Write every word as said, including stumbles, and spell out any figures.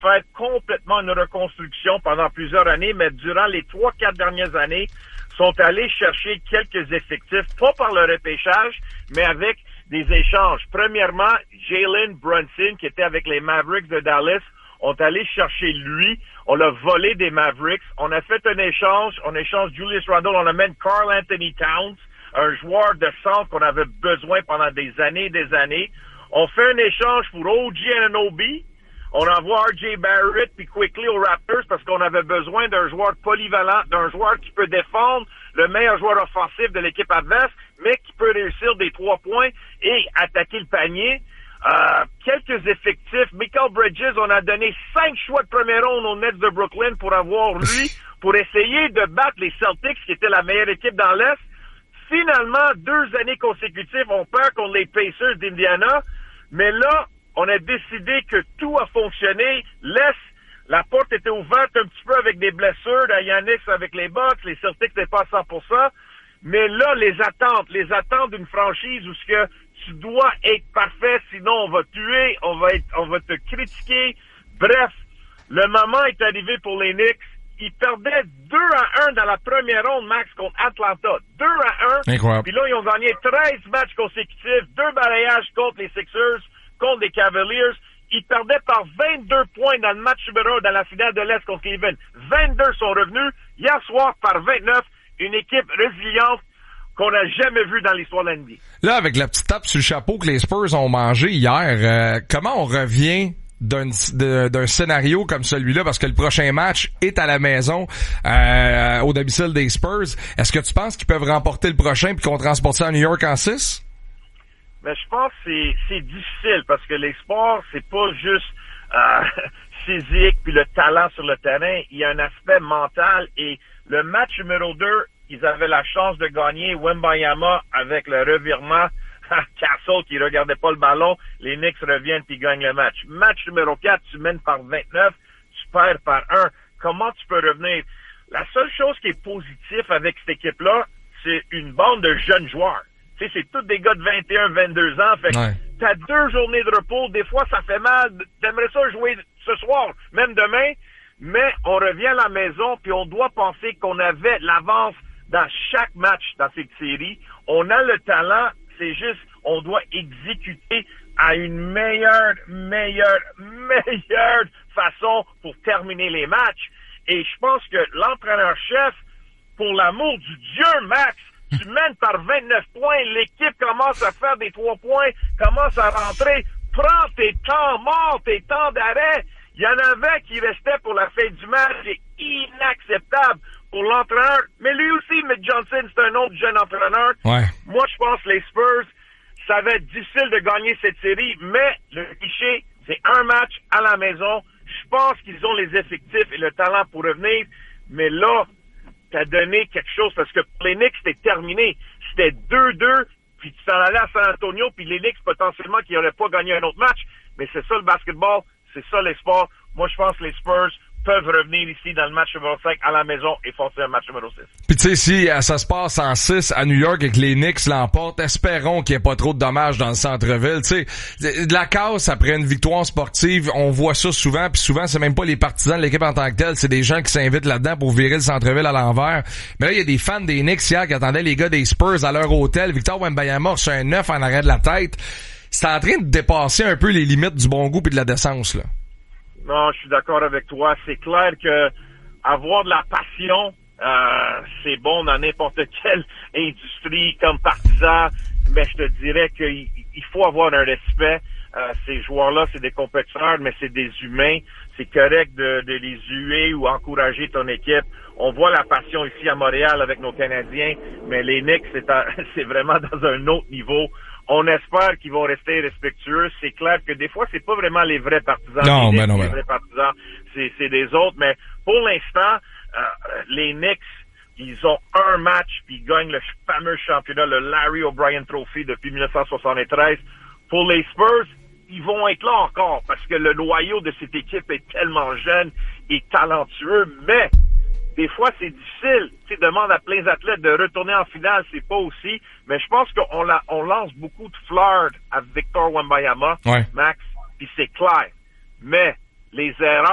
faire complètement une reconstruction pendant plusieurs années, mais durant les trois, quatre dernières années, sont allés chercher quelques effectifs, pas par le repêchage, mais avec des échanges. Premièrement, Jalen Brunson, qui était avec les Mavericks de Dallas, ont allé chercher lui. On l'a volé des Mavericks. On a fait un échange. On échange Julius Randle. On amène Karl Anthony Towns, un joueur de centre qu'on avait besoin pendant des années et des années. On fait un échange pour O G Anunoby. On envoie R J Barrett puis Quickly aux Raptors parce qu'on avait besoin d'un joueur polyvalent, d'un joueur qui peut défendre, le meilleur joueur offensif de l'équipe adverse, mais qui peut réussir des trois points et attaquer le panier. Euh, quelques effectifs. Mikal Bridges, on a donné cinq choix de première ronde aux Nets de Brooklyn pour avoir lui, pour essayer de battre les Celtics, qui étaient la meilleure équipe dans l'Est. Finalement, deux années consécutives, on perd contre les Pacers d'Indiana, mais là, on a décidé que tout a fonctionné. L'Est, la porte était ouverte un petit peu avec des blessures à Giannis avec les Bucks, les Celtics n'étaient pas à cent pour cent, mais là, les attentes, les attentes d'une franchise où ce que tu dois être parfait, sinon on va tuer, on va être, on va te critiquer. Bref, le moment est arrivé pour les Knicks. Ils perdaient deux à un dans la première ronde, Max, contre Atlanta. deux à un. Incroyable. Puis là, ils ont gagné treize matchs consécutifs, deux balayages contre les Sixers, contre les Cavaliers. Ils perdaient par vingt-deux points dans le match numéro un dans la finale de l'Est contre Cleveland. vingt-deux sont revenus. Hier soir, par vingt-neuf, une équipe résiliente qu'on n'a jamais vue dans l'histoire de l'N B A. Là, avec la petite tape sur le chapeau que les Spurs ont mangé hier, euh, comment on revient d'un, de, d'un scénario comme celui-là, parce que le prochain match est à la maison, euh, au domicile des Spurs. Est-ce que tu penses qu'ils peuvent remporter le prochain puis qu'on transporte ça à New York en six? Mais je pense que c'est, c'est difficile parce que les sports, c'est pas juste euh, physique puis le talent sur le terrain. Il y a un aspect mental et le match numéro deux, ils avaient la chance de gagner Wembanyama avec le revirement à Castle qui regardait pas le ballon. Les Knicks reviennent puis gagnent le match. Match numéro quatre, tu mènes par vingt-neuf, tu perds par un. Comment tu peux revenir? La seule chose qui est positive avec cette équipe-là, c'est une bande de jeunes joueurs. Tu sais, c'est tous des gars de vingt et un, vingt-deux ans. Fait que ouais. T'as deux journées de repos. Des fois, ça fait mal. T'aimerais ça jouer ce soir, même demain. Mais on revient à la maison puis on doit penser qu'on avait l'avance dans chaque match dans cette série. On a le talent. C'est juste, on doit exécuter à une meilleure, meilleure, meilleure façon pour terminer les matchs. Et je pense que l'entraîneur-chef, pour l'amour du Dieu, Max, tu mènes par vingt-neuf points, l'équipe commence à faire des trois points, commence à rentrer, prends tes temps morts, tes temps d'arrêt. Il y en avait qui restaient pour la fin du match, c'est inacceptable pour l'entraîneur. Mais lui aussi, Mick Johnson, c'est un autre jeune entraîneur. Ouais. Moi, je pense que les Spurs, ça va être difficile de gagner cette série, mais le cliché, c'est un match à la maison. Je pense qu'ils ont les effectifs et le talent pour revenir, mais là, t'as donné quelque chose, parce que pour les Knicks, c'était terminé. C'était deux deux, puis tu t'en allais à San Antonio, puis les Knicks, potentiellement, qui n'auraient pas gagné un autre match. Mais c'est ça le basketball, c'est ça l'espoir. Moi, je pense que les Spurs peuvent revenir ici dans le match numéro cinq à la maison et forcer un match numéro six. Puis tu sais, si euh, ça se passe en six à New York et que les Knicks l'emportent, espérons qu'il n'y ait pas trop de dommages dans le centre-ville. Tu sais, de la casse après une victoire sportive, on voit ça souvent, puis souvent, c'est même pas les partisans de l'équipe en tant que telle, c'est des gens qui s'invitent là-dedans pour virer le centre-ville à l'envers. Mais là, il y a des fans des Knicks hier qui attendaient les gars des Spurs à leur hôtel. Victor Wembanyama sur un neuf en arrêt de la tête. C'est en train de dépasser un peu les limites du bon goût et de la décence, là. Non, je suis d'accord avec toi. C'est clair que avoir de la passion, euh, c'est bon dans n'importe quelle industrie comme partisan, mais je te dirais qu'il il faut avoir un respect. Euh, ces joueurs-là, c'est des compétiteurs, mais c'est des humains. C'est correct de, de les huer ou encourager ton équipe. On voit la passion ici à Montréal avec nos Canadiens, mais les Knicks, c'est, à, c'est vraiment dans un autre niveau. On espère qu'ils vont rester respectueux. C'est clair que des fois, c'est pas vraiment les vrais partisans. Non, les mais non, les mais vrais partisans, c'est, c'est des autres. Mais pour l'instant, euh, les Knicks, ils ont un match puis ils gagnent le fameux championnat, le Larry O'Brien Trophy depuis dix-neuf cent soixante-treize. Pour les Spurs, ils vont être là encore parce que le noyau de cette équipe est tellement jeune et talentueux, mais des fois, c'est difficile. Tu sais, demande à plein d'athlètes de retourner en finale, c'est pas aussi. Mais je pense qu'on la, on lance beaucoup de fleurs à Victor Wembanyama, ouais. Max, puis c'est clair. Mais les erreurs